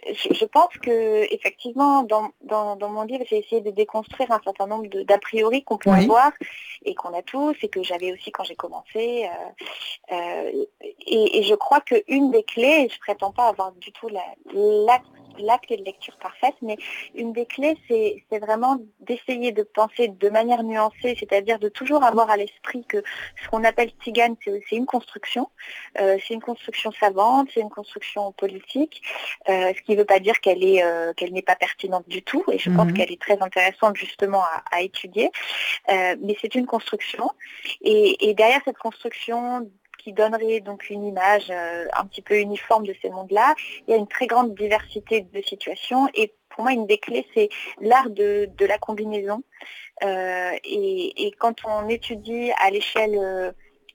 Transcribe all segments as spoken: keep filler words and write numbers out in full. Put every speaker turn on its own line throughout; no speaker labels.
je, je pense que effectivement, dans, dans, dans mon livre, j'ai essayé de déconstruire un certain nombre de, d'a priori qu'on peut
Oui.
avoir et qu'on a tous et que j'avais aussi quand j'ai commencé. Euh, euh, et, et je crois qu'une des clés, et je prétends pas avoir du tout la, la, la clé de lecture parfaite, mais une des clés, c'est, c'est vraiment d'essayer de penser de manière nuancée, c'est-à-dire de toujours avoir à l'esprit que ce qu'on appelle tzigane, c'est, c'est une construction, euh, c'est une construction savante, c'est une construction politique. Euh, ce qui ne veut pas dire qu'elle est, euh, qu'elle n'est pas pertinente du tout, et je pense
Mhm.
qu'elle est très intéressante justement à, à étudier, euh, mais c'est une construction, et, et derrière cette construction qui donnerait donc une image euh, un petit peu uniforme de ces mondes-là, il y a une très grande diversité de situations, et pour moi, une des clés, c'est l'art de, de la combinaison, euh, et, et quand on étudie à l'échelle euh,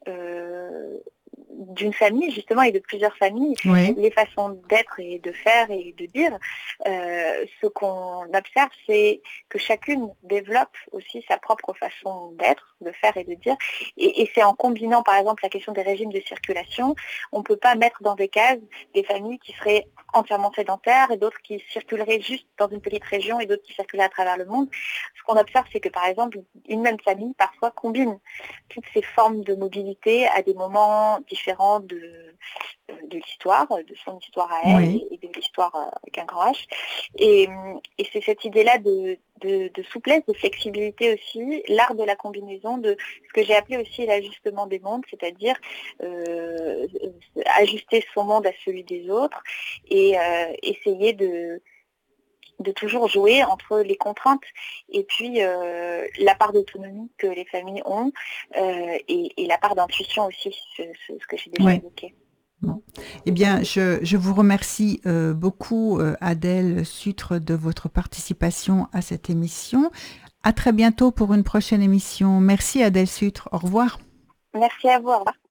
euh, d'une famille justement et de plusieurs familles,
Oui.
les façons d'être et de faire et de dire, euh, ce qu'on observe, c'est que chacune développe aussi sa propre façon d'être, de faire et de dire, et, et c'est en combinant par exemple la question des régimes de circulation, on ne peut pas mettre dans des cases des familles qui seraient entièrement sédentaires et d'autres qui circuleraient juste dans une petite région et d'autres qui circuleraient à travers le monde. Ce qu'on observe, c'est que par exemple, une même famille parfois combine toutes ces formes de mobilité à des moments différents de, de l'histoire, de son histoire à elle
Oui.
et de l'histoire avec un grand H. Et, et c'est cette idée-là de, de, de souplesse, de flexibilité aussi, l'art de la combinaison, de ce que j'ai appelé aussi l'ajustement des mondes, c'est-à-dire euh, ajuster son monde à celui des autres et euh, essayer de de toujours jouer entre les contraintes et puis euh, la part d'autonomie que les familles ont euh, et, et la part d'intuition aussi, ce, ce, ce que j'ai déjà
Oui.
évoqué.
Bon. Eh bien, je, je vous remercie euh, beaucoup, euh, Adèle Sutre, de votre participation à cette émission. À très bientôt pour une prochaine émission. Merci, Adèle Sutre. Au revoir.
Merci à vous, au revoir.